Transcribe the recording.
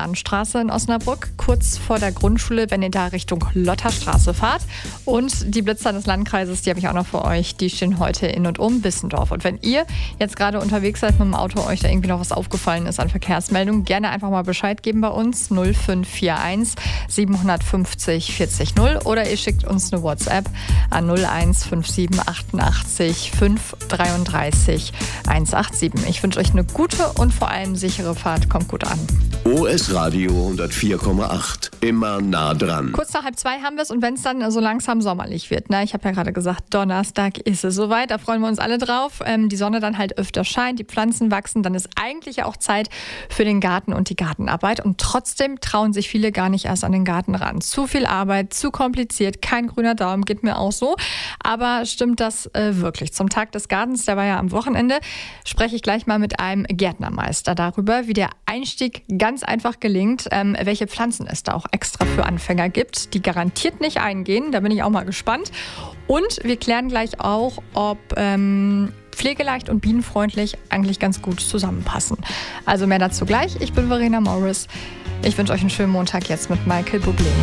Jahnstraße in Osnabrück, kurz vor der Grundschule, wenn ihr da Richtung Lotterstraße fahrt. Und die Blitzer des Landkreises, die habe ich auch noch für euch, die stehen heute in und um Bissendorf. Und wenn ihr jetzt gerade unterwegs seid mit dem Auto, euch da irgendwie noch was aufgefallen ist an Verkehrsmeldungen, gerne einfach mal Bescheid geben bei uns, 0541 750 40 0, oder ihr schickt uns eine WhatsApp an 0157 88 533 187. Ich wünsche euch eine gute und vor allem sichere Fahrt. Kommt gut an. OS Radio 104,8. Immer nah dran. Kurz nach 1:30 haben wir es, und wenn es dann so langsam sommerlich wird, ne? Ich habe ja gerade gesagt, Donnerstag ist es soweit, da freuen wir uns alle drauf. Die Sonne dann halt öfter scheint, die Pflanzen wachsen, dann ist eigentlich ja auch Zeit für den Garten und die Gartenarbeit, und trotzdem trauen sich viele gar nicht erst an den Garten ran. Zu viel Arbeit, zu kompliziert, kein grüner Daumen, geht mir auch so. Aber stimmt das wirklich? Zum Tag des Gartens, der war ja am Wochenende, spreche ich gleich mal mit einem Gärtnermeister darüber, wie der Einstieg ganz einfach gelingt, welche Pflanzen es da auch extra für Anfänger gibt, die garantiert nicht eingehen. Da bin ich auch mal gespannt. Und wir klären gleich auch, ob pflegeleicht und bienenfreundlich eigentlich ganz gut zusammenpassen. Also mehr dazu gleich. Ich bin Verena Morris. Ich wünsche euch einen schönen Montag jetzt mit Michael Bublé.